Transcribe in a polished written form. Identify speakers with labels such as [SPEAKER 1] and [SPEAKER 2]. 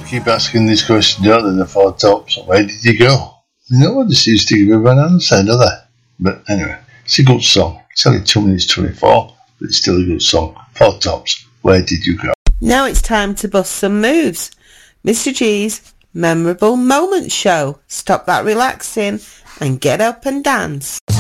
[SPEAKER 1] keep asking this question, don't they, the Four Tops? Where did you go? Nobody seems to give an answer, do they? But anyway, it's a good song. It's only 2 minutes 24, but it's still a good song. Four Tops, Where Did You Go?
[SPEAKER 2] Now it's time to bust some moves. Mr. G's Memorable Moments Show. Stop that relaxing and get up and dance.